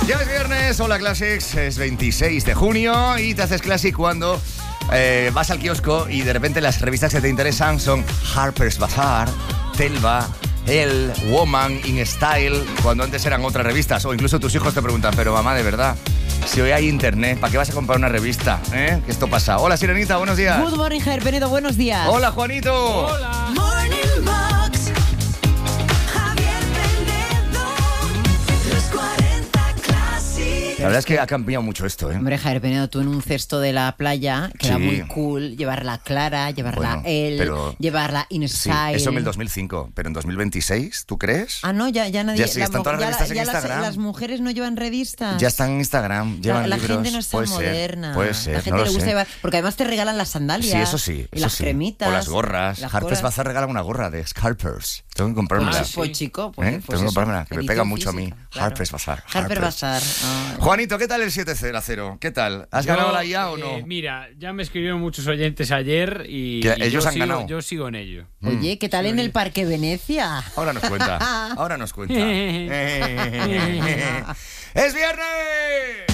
Ya es viernes, hola Classics, es 26 de junio y te haces Classic cuando vas al kiosco y de repente las revistas que te interesan son Harper's Bazaar, Telva, Elle, Woman, In Style, cuando antes eran otras revistas, o incluso tus hijos te preguntan, pero mamá, de verdad, si hoy hay internet, ¿para qué vas a comprar una revista? Que esto pasa. Hola Sirenita, buenos días. Good morning, Javier Penedo, buenos días. Hola Juanito. Hola. Morning Box, Javier Penedo, los 40 Classic. La verdad es que ha cambiado mucho esto, Hombre, Javier Penedo, tú en un cesto de la playa, queda Sí. muy cool llevarla clara, llevarla Bueno, Elle, pero- llevarla In Sí, Style. eso en el 2005, pero en 2026, ¿tú crees? Ah, no, ya nadie... Ya sí, están todas las revistas en Instagram. Las mujeres no llevan revistas. Ya están en Instagram, llevan la libros. gente no está Puede ser, moderna. puede ser, La gente no lo le gusta sé. llevar... Porque además te regalan las sandalias. Sí, eso sí. Y eso las sí. cremitas. O las gorras. las Harper's gorras. Bazaar regala una gorra de Harper's. Tengo que comprármela. Ah, sí. pues chico, ¿Eh? pues Tengo que eso, comprármela, que me pega edición mucho a mí. física, claro. Harper's Bazaar. Harper's Bazaar. Ay. Juanito, ¿qué tal el 7-0? ¿Qué tal? ¿Has Yo, ganado la IA o no? Mira, ya me escribieron muchos oyentes ayer y, Que y ellos yo han sigo, ganado. yo sigo en ello. Oye, ¿qué tal en el Parque Venecia? Ahora nos cuenta. Ahora nos cuenta. ¡Es viernes!